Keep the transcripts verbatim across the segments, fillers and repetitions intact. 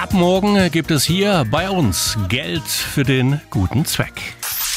Ab morgen gibt es hier bei uns Geld für den guten Zweck.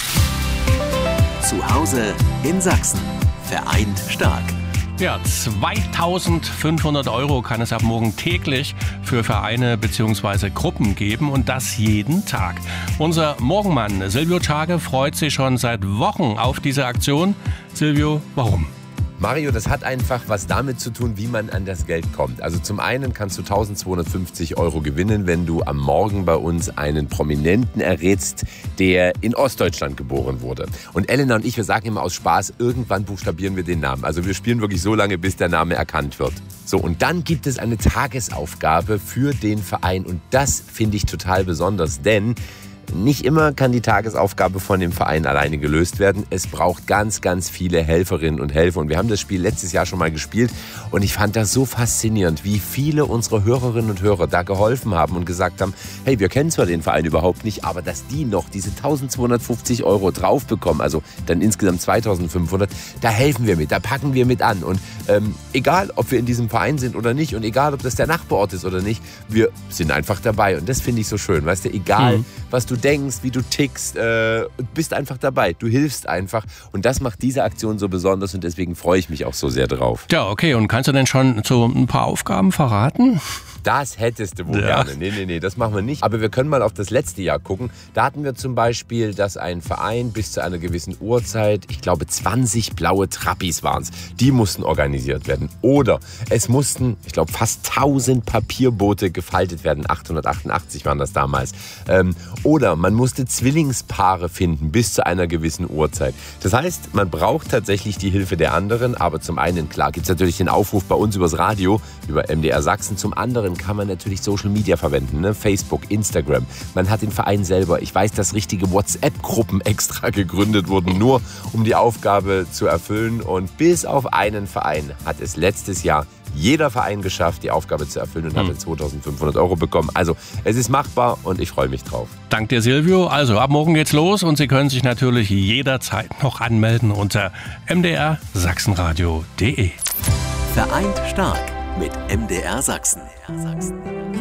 Zu Hause in Sachsen. Vereint stark. Ja, zweitausendfünfhundert Euro kann es ab morgen täglich für Vereine bzw. Gruppen geben und das jeden Tag. Unser Morgenmann Silvio Tage freut sich schon seit Wochen auf diese Aktion. Silvio, warum? Mario, das hat einfach was damit zu tun, wie man an das Geld kommt. Also zum einen kannst du eintausendzweihundertfünfzig Euro gewinnen, wenn du am Morgen bei uns einen Prominenten errätst, der in Ostdeutschland geboren wurde. Und Elena und ich, wir sagen immer aus Spaß, irgendwann buchstabieren wir den Namen. Also wir spielen wirklich so lange, bis der Name erkannt wird. So, und dann gibt es eine Tagesaufgabe für den Verein. Und das finde ich total besonders, denn nicht immer kann die Tagesaufgabe von dem Verein alleine gelöst werden. Es braucht ganz, ganz viele Helferinnen und Helfer. Und wir haben das Spiel letztes Jahr schon mal gespielt. Und ich fand das so faszinierend, wie viele unserer Hörerinnen und Hörer da geholfen haben und gesagt haben, hey, wir kennen zwar den Verein überhaupt nicht, aber dass die noch diese eintausendzweihundertfünfzig Euro drauf bekommen, also dann insgesamt zweitausendfünfhundert, da helfen wir mit, da packen wir mit an. Und ähm, egal, ob wir in diesem Verein sind oder nicht und egal, ob das der Nachbarort ist oder nicht, wir sind einfach dabei. Und das finde ich so schön, weißt du, egal, mhm. was du denkst, wie du tickst, äh, bist einfach dabei. Du hilfst einfach. Und das macht diese Aktion so besonders und deswegen freue ich mich auch so sehr drauf. Ja, okay. Und kannst du denn schon so ein paar Aufgaben verraten? Das hättest du wohl ja. gerne. Nee, nee, nee, das machen wir nicht. Aber wir können mal auf das letzte Jahr gucken. Da hatten wir zum Beispiel, dass ein Verein bis zu einer gewissen Uhrzeit, ich glaube zwanzig blaue Trappis waren es, die mussten organisiert werden. Oder es mussten, ich glaube fast tausend Papierboote gefaltet werden. achthundertachtundachtzig waren das damals. Ähm, oder man musste Zwillingspaare finden bis zu einer gewissen Uhrzeit. Das heißt, man braucht tatsächlich die Hilfe der anderen. Aber zum einen, klar, gibt es natürlich den Aufruf bei uns übers Radio, über M D R Sachsen. Zum anderen kann man natürlich Social Media verwenden, ne? Facebook, Instagram. Man hat den Verein selber. Ich weiß, dass richtige WhatsApp-Gruppen extra gegründet wurden, nur um die Aufgabe zu erfüllen. Und bis auf einen Verein hat es letztes Jahr jeder Verein geschafft, die Aufgabe zu erfüllen und hm. hat zweitausendfünfhundert Euro bekommen. Also es ist machbar und ich freue mich drauf. Dank dir, Silvio. Also ab morgen geht's los und Sie können sich natürlich jederzeit noch anmelden unter m d r sachsenradio punkt d e. Vereint stark mit M D R Sachsen.